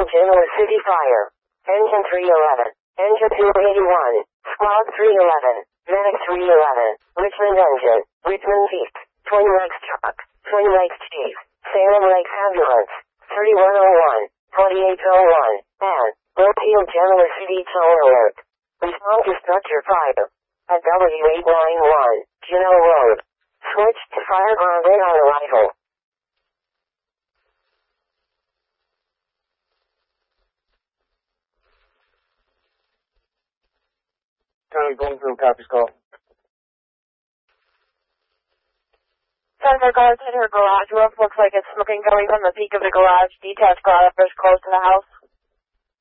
Genoa City Fire. Engine 311. Engine 281. Squad 311. Medic 311. Richmond Engine. Richmond Beast. Twin Lakes Truck. Twin Lakes Chief. Salem Lakes Ambulance. 3101. 2801. And Brookfield Genoa City Toll Alert. Respond to structure fire. At W891. Genoa Road. Switch to fire grounded on arrival. County Bloomfield, copies call. Center guards hit her garage roof. Looks like it's smoking coming from the peak of the garage. Detached garage close to the house.